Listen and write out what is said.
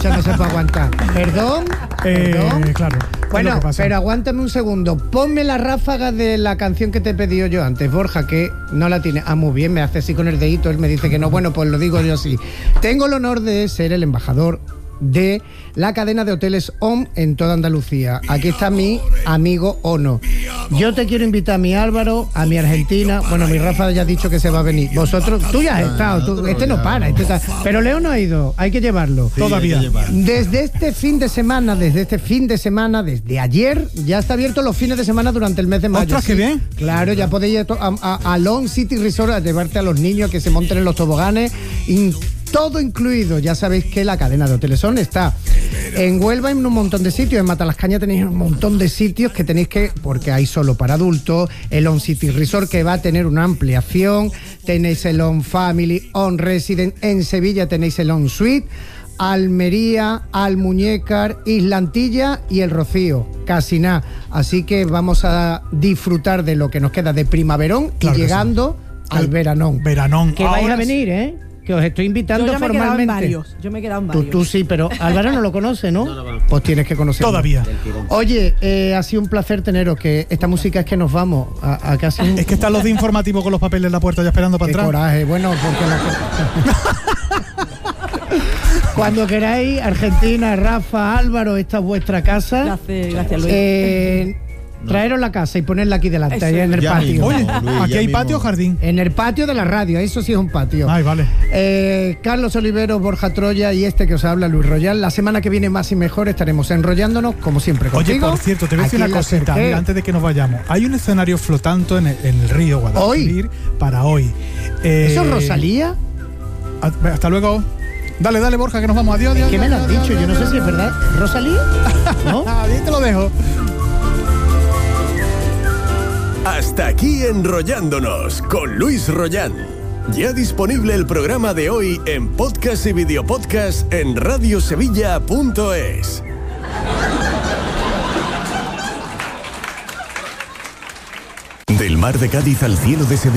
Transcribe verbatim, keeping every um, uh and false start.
eso no se puede aguantar. ¿Perdón? Eh, ¿Perdón? Claro. Bueno, pero aguántame un segundo. Ponme la ráfaga de la canción que te he pedido yo antes, Borja, que no la tiene. Ah, muy bien, me hace así con el dedito. Él me dice que no. Bueno, pues lo digo yo así. Tengo el honor de ser el embajador de la cadena de hoteles O M en toda Andalucía. Aquí está mi amigo Ono. Yo te quiero invitar a mi Álvaro, a mi Argentina. Bueno, mi Rafa ya ha dicho que se va a venir. Vosotros, tú ya has estado, tú, este no para, este está, pero Leo no ha ido, hay que llevarlo. Sí, todavía. Desde este fin de semana, desde este fin de semana, desde ayer, ya está abierto los fines de semana durante el mes de mayo. ¡Ostras, sí, qué bien! Claro, ya podéis ir a, a, a Long City Resort a llevarte a los niños que se monten en los toboganes. Y todo incluido. Ya sabéis que la cadena de hoteles O M está en Huelva en un montón de sitios. En Matalascaña tenéis un montón de sitios que tenéis que, porque hay solo para adultos. El On City Resort, que va a tener una ampliación. Tenéis el On Family, On Resident. En Sevilla tenéis el On Suite. Almería, Almuñécar, Islantilla y El Rocío. Casi nada. Así que vamos a disfrutar de lo que nos queda de primaverón, claro, y llegando sí, al veranón. Veranón. Que vais a venir, ¿eh? Que os estoy invitando yo ya me formalmente. He quedado en varios. Yo me he quedado en varios. Tú, tú sí, pero Álvaro no lo conoce, ¿no? No, no, pues tienes que conocerlo. Todavía. Oye, eh, ha sido un placer teneros, que esta música es que nos vamos a, a casi un... Es que están los de informativo con los papeles en la puerta ya esperando para Qué entrar. Coraje, bueno, porque la... Cuando queráis, Argentina, Rafa, Álvaro, esta es vuestra casa. Gracias, gracias Luis. Eh, No. Traeros la casa y ponerla aquí delante, ahí en el ya patio. mismo, Oye, Luis, aquí ya hay mismo. patio o jardín. En el patio de la radio, eso sí es un patio. Ay, vale. Eh, Carlos Oliveros, Borja Troya y este que os habla, Luis Royal. La semana que viene, más y mejor, estaremos enrollándonos, como siempre, contigo. Oye, por cierto, te voy a decir aquí una en la cosita, Serqué. mira, antes de que nos vayamos. Hay un escenario flotando en el, en el río Guadalquivir para hoy. Eh, ¿Eso es Rosalía? Hasta luego. Dale, dale, Borja, que nos vamos. Adiós, adiós. ¿Qué me lo has dicho? Yo no sé si es verdad. ¿Rosalía? ¿No? Ahí te lo dejo. Hasta aquí Enrollándonos con Luis Royal. Ya disponible el programa de hoy en podcast y videopodcast en radiosevilla punto es. Del mar de Cádiz al cielo de Sevilla.